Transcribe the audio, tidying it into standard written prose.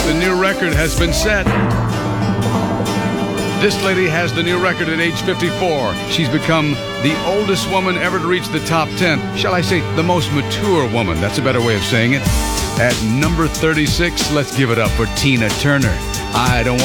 The new record has been set. This lady has the new record at age 54. She's become the oldest woman ever to reach the top 10. Shall I say, the most mature woman. That's a better way of saying it. At number 36, let's give it up for Tina Turner. I don't want